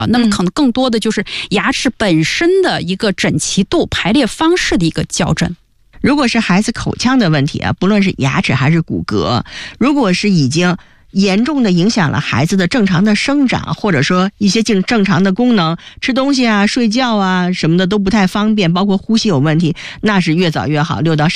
那么可能更多的就是牙齿本身的一个整齐度、排列方式的一个校正。 如果是孩子口腔的问题啊，不论是牙齿还是骨骼，如果是已经严重的影响了孩子的正常的生长，或者说一些正常的功能，吃东西啊、睡觉啊什么的都不太方便，包括呼吸有问题，那是越早越好，6到